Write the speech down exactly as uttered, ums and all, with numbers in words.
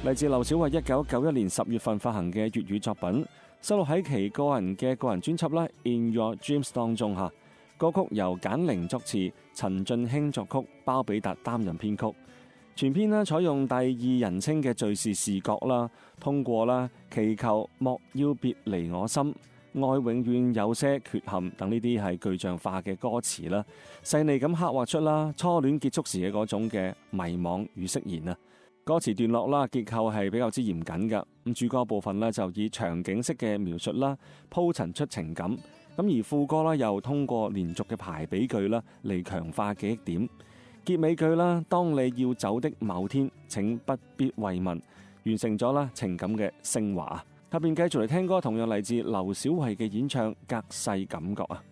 嚟自劉小慧一九九一年十月份發行嘅粵語作品，收錄喺其個人嘅個人專輯啦《In Your Dreams》當中嚇。歌曲由簡玲作詞，陳進興作曲，包比達擔任編曲。全篇呢採用第二人稱嘅敘事視角啦，通過啦祈求莫要別離我心，愛永遠有些缺陷等呢啲係具象化嘅歌詞啦，細膩咁刻畫出啦初戀結束時嘅嗰種嘅迷惘與釋然啊。歌詞段落啦結構係比較之嚴謹噶，咁主歌部分呢就以場景式嘅描述啦鋪陳出情感，咁而副歌啦又通過連續嘅排比句啦嚟強化記憶點。結尾句啦，當你要走的某天，請不必慰問，完成咗啦情感嘅升華。下邊繼續嚟聽歌，同樣嚟自劉小慧嘅演唱《隔世感覺》啊。